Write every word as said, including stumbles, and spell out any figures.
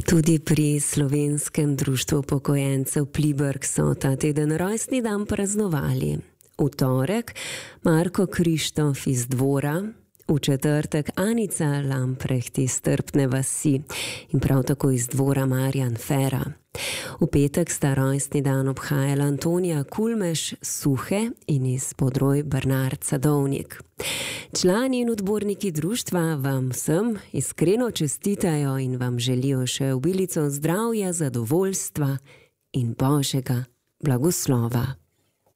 Tudi pri Slovenskem društvu upokojencev Pliberk so ta teden rojstni dan praznovali. V torek Marko Krištof iz Dvora, v četrtek Anica Lamprecht iz Trpne vasi in prav tako iz Dvora Marjan Fera. V petek sta rojstni dan obhajala Antonija Kulmeš Suhe in iz Podroj Bernard Sadovnik. Člani in odborniki društva vam vsem iskreno čestitajo in vam želijo še obilico zdravja, zadovoljstva in Božjega blagoslova.